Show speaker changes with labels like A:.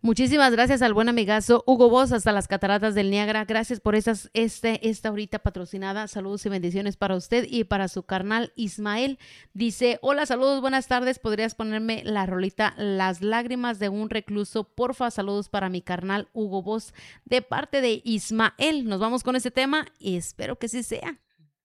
A: Muchísimas gracias al buen amigazo Hugo Boss hasta las cataratas del Niágara. Gracias por esta horita patrocinada. Saludos y bendiciones para usted y para su carnal Ismael. Dice, hola, saludos, buenas tardes. ¿Podrías ponerme la rolita Las lágrimas de un recluso? Porfa, saludos para mi carnal Hugo Boss de parte de Ismael. Nos vamos con ese tema y espero que sí sea.